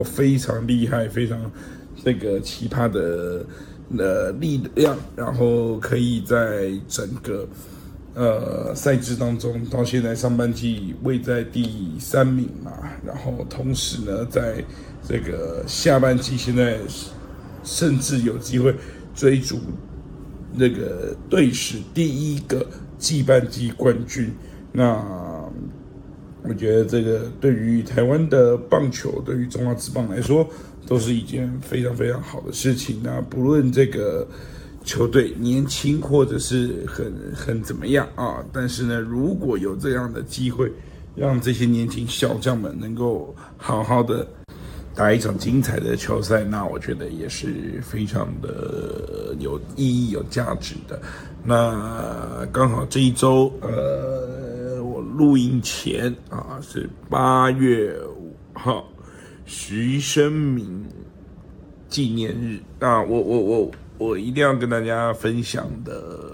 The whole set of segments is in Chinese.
非常厉害、非常这个奇葩的力量，然后可以在整个赛制当中到现在上半季位在第3名嘛，然后同时呢，在这个下半季现在甚至有机会追逐那个队史第1个季半季冠军。那我觉得这个对于台湾的棒球，对于中华职棒来说，都是一件非常非常好的事情。那不论这个球队年轻或者是很怎么样啊，但是呢，如果有这样的机会，让这些年轻小将们能够好好的打一场精彩的球赛，那我觉得也是非常的有意义、有价值的。那刚好这一周，我录音前啊是8月5号，徐生明纪念日。那我一定要跟大家分享的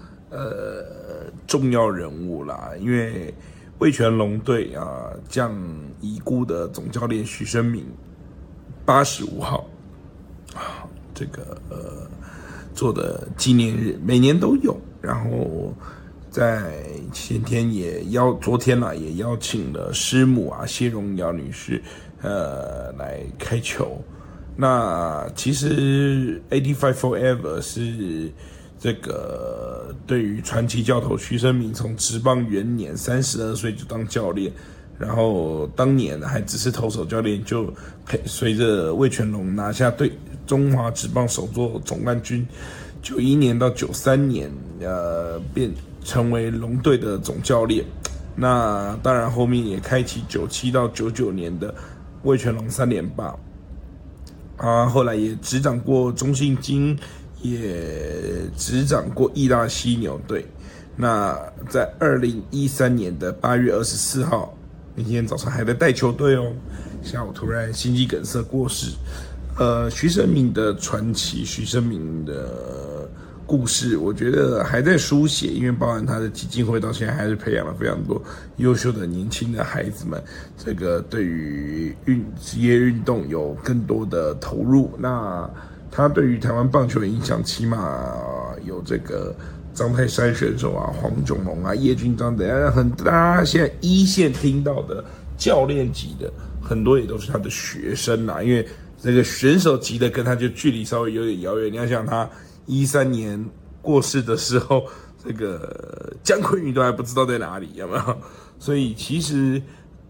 重要人物啦，因为味全龙队啊将已故的总教练徐生明85号啊这个做的纪念日，每年都有。然后在前天昨天啦也邀请了师母啊谢荣瑶女士来开球。那其实 85 Forever 是这个对于传奇教头徐生明从职棒元年32岁就当教练，然后当年还只是投手教练，就随着味全龙拿下中华职棒首座总冠军，91年到93年便成为龙队的总教练。那当然后面也开启97到99年的味全龙3连霸。后来也执掌过中信金，也执掌过义大犀牛队。那在2013年的8月24号，那天早上还在带球队哦，下午突然心肌梗塞过世。徐生明的传奇，徐生明的故事，我觉得还在书写，因为包含他的基金会到现在还是培养了非常多优秀的年轻的孩子们，这个对于职业运动有更多的投入。那他对于台湾棒球的影响，起码有这个张泰山选手啊、黄炯龙啊、叶君璋等，大家现在一线听到的教练级的，很多也都是他的学生啦。因为这个选手级的跟他就距离稍微有点遥远。你要想他13年过世的时候，这个姜昆宇都还不知道在哪里，有没有？所以其实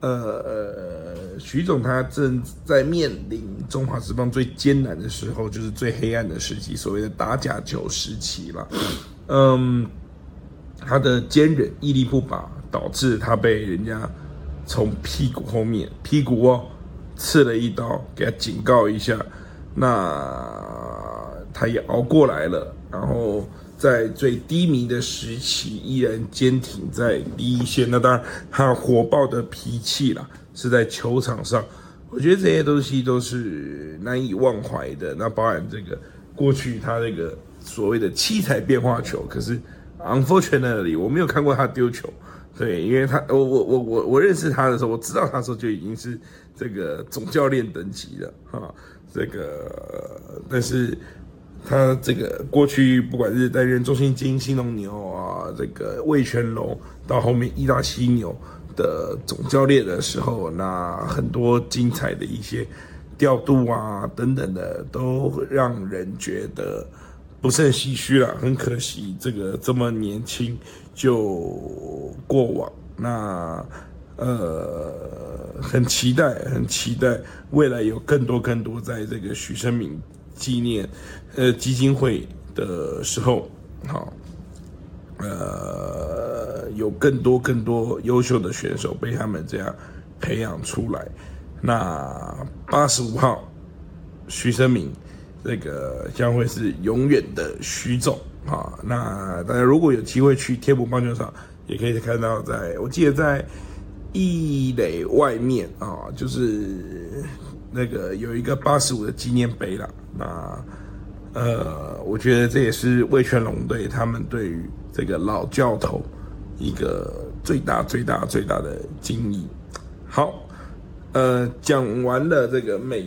徐总他正在面临中华职棒最艰难的时候，就是最黑暗的时期，所谓的打假球时期啦。他的坚韧屹立不拔，导致他被人家从屁股后面刺了一刀，给他警告一下。那他也熬过来了，然后在最低迷的时期依然坚挺在第一线。那当然他火爆的脾气啦，是在球场上，我觉得这些东西都是难以忘怀的。那包含这个过去他这个所谓的七彩变化球，可是 unfortunately 我没有看过他丢球。对，因为我认识他的时候，我知道他的时候就已经是这个总教练等级了哈。这个，但是他这个过去不管是担任中信金、兴农牛啊，这个味全龙，到后面义大犀牛的总教练的时候，那很多精彩的一些调度啊等等的，都让人觉得不胜唏嘘啦，很可惜这个这么年轻就过往。那很期待未来有更多在这个徐生明纪念基金会的时候，好，有更多优秀的选手被他们这样培养出来。那85号徐生明这个将会是永远的徐总啊。那大家如果有机会去天母棒球场，也可以看到我记得在一垒外面啊，就是那个有一个85的纪念碑啦。那我觉得这也是味全龙队他们对于这个老教头一个最大的敬意。好，讲完了这个美